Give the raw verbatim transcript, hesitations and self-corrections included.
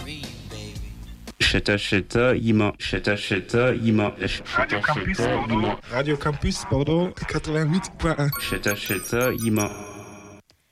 Cheta cheta ima, cheta cheta ima, Radio Campus Bordeaux. Radio Campus Bordeaux quatre-vingt-huit point un. cheta cheta ima.